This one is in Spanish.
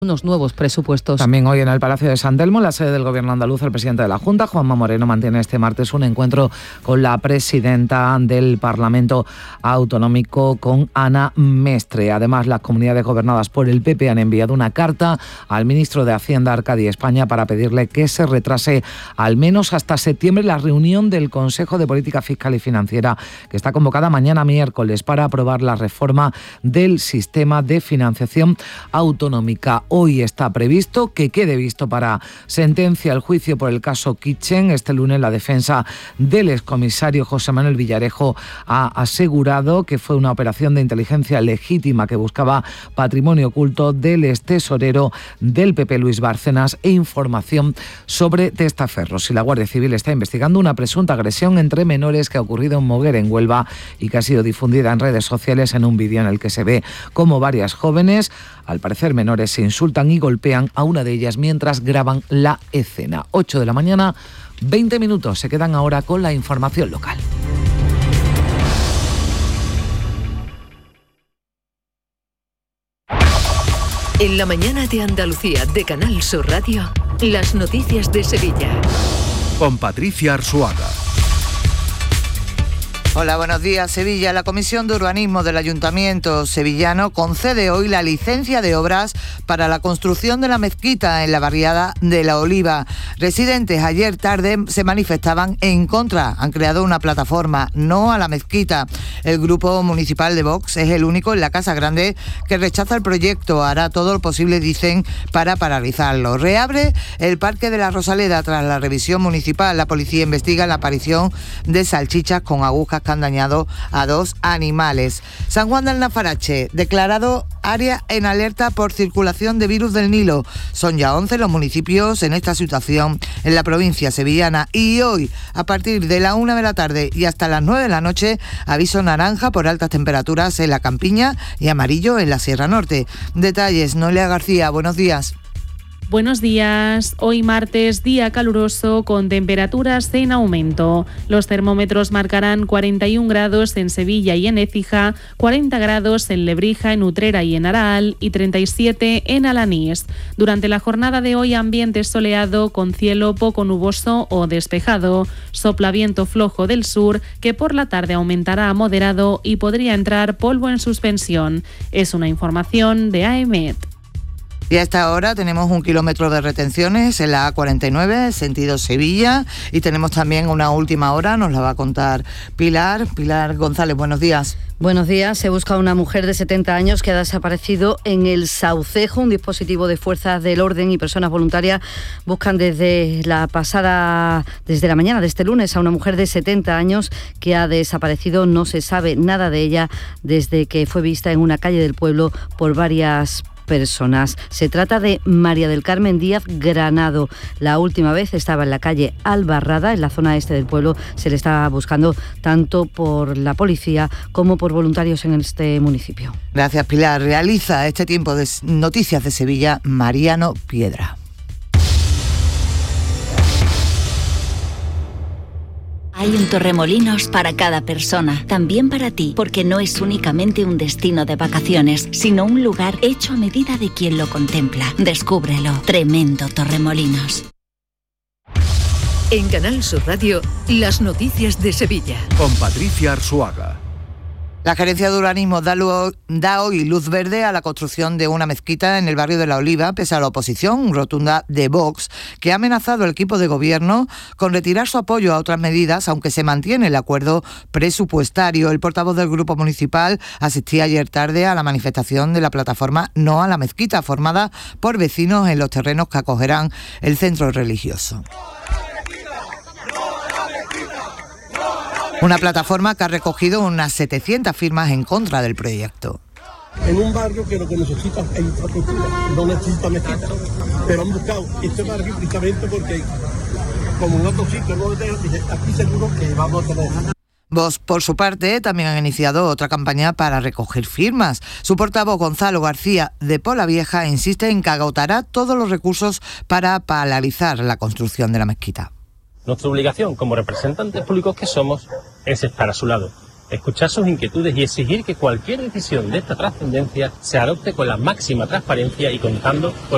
unos nuevos presupuestos. También hoy en el Palacio de San Telmo, en la sede del Gobierno andaluz, el presidente de la Junta, Juanma Moreno, mantiene este martes un encuentro con la presidenta del Parlamento Autonómico, con Ana Mestre. Además, las comunidades gobernadas por el PP han enviado una carta al ministro de Hacienda, Arcadi España, para pedirle que se retrase al menos hasta septiembre la reunión del Consejo de Política Fiscal y Financiera, que está convocada mañana miércoles para aprobar la reforma del sistema de financiación autonómica. Hoy está previsto que quede visto para sentencia el juicio por el caso Kitchen. Este lunes la defensa del excomisario José Manuel Villarejo ha asegurado que fue una operación de inteligencia legítima que buscaba patrimonio oculto del extesorero del PP, Luis Bárcenas, e información sobre testaferros. Y la Guardia Civil está investigando una presunta agresión entre menores que ha ocurrido en Moguer, en Huelva, y que ha sido difundida en redes sociales en un vídeo en el que se ve cómo varias jóvenes, al parecer menores, se insultan y golpean a una de ellas mientras graban la escena. 8 de la mañana, 20 minutos. Se quedan ahora con la información local. En la mañana de Andalucía de Canal Sur Radio, las noticias de Sevilla. Con Patricia Arzuaga. Hola, buenos días. Sevilla. La Comisión de Urbanismo del Ayuntamiento sevillano concede hoy la licencia de obras para la construcción de la mezquita en la barriada de La Oliva. Residentes ayer tarde se manifestaban en contra. Han creado una plataforma No a la Mezquita. El grupo municipal de Vox es el único en la Casa Grande que rechaza el proyecto. Hará todo lo posible, dicen, para paralizarlo. Reabre el Parque de la Rosaleda tras la revisión municipal. La policía investiga la aparición de salchichas con agujas que han dañado a 2 animales. San Juan del Nafarache, declarado área en alerta por circulación de virus del Nilo. Son ya 11 los municipios en esta situación en la provincia sevillana. Y hoy, a partir de la 1 de la tarde y hasta las 9 de la noche, aviso naranja por altas temperaturas en la Campiña y amarillo en la Sierra Norte. Detalles, Noelia García, buenos días. Buenos días. Hoy martes, día caluroso con temperaturas en aumento. Los termómetros marcarán 41 grados en Sevilla y en Écija, 40 grados en Lebrija, en Utrera y en Araal y 37 en Alanís. Durante la jornada de hoy, ambiente soleado con cielo poco nuboso o despejado. Sopla viento flojo del sur que por la tarde aumentará a moderado y podría entrar polvo en suspensión. Es una información de AEMET. Y a esta hora tenemos 1 kilómetro de retenciones en la A49, sentido Sevilla, y tenemos también una última hora, nos la va a contar Pilar González. Buenos días. Buenos días. Se busca a una mujer de 70 años que ha desaparecido en el Saucejo. Un dispositivo de fuerzas del orden y personas voluntarias buscan desde la mañana de este lunes a una mujer de 70 años que ha desaparecido. No se sabe nada de ella desde que fue vista en una calle del pueblo por varias personas. Se trata de María del Carmen Díaz Granado. La última vez estaba en la calle Albarrada, en la zona este del pueblo. Se le está buscando tanto por la policía como por voluntarios en este municipio. Gracias, Pilar. Realiza este tiempo de noticias de Sevilla Mariano Piedra. Hay un Torremolinos para cada persona, también para ti, porque no es únicamente un destino de vacaciones, sino un lugar hecho a medida de quien lo contempla. Descúbrelo. Tremendo Torremolinos. En Canal Sur Radio, las noticias de Sevilla. Con Patricia Arzuaga. La Gerencia de Urbanismo da hoy luz verde a la construcción de una mezquita en el barrio de La Oliva, pese a la oposición rotunda de Vox, que ha amenazado al equipo de gobierno con retirar su apoyo a otras medidas, aunque se mantiene el acuerdo presupuestario. El portavoz del grupo municipal asistía ayer tarde a la manifestación de la plataforma No a la Mezquita, formada por vecinos en los terrenos que acogerán el centro religioso. Una plataforma que ha recogido unas 700 firmas en contra del proyecto. En un barrio que lo que necesita es infraestructura, no necesita mezquita. Pero han buscado este barrio precisamente porque, como en otros sitios no lo dejan, aquí seguro que vamos a tener. Vox, por su parte, también han iniciado otra campaña para recoger firmas. Su portavoz, Gonzalo García de Polavieja, insiste en que agotará todos los recursos para paralizar la construcción de la mezquita. Nuestra obligación como representantes públicos que somos es estar a su lado, escuchar sus inquietudes y exigir que cualquier decisión de esta trascendencia se adopte con la máxima transparencia y contando con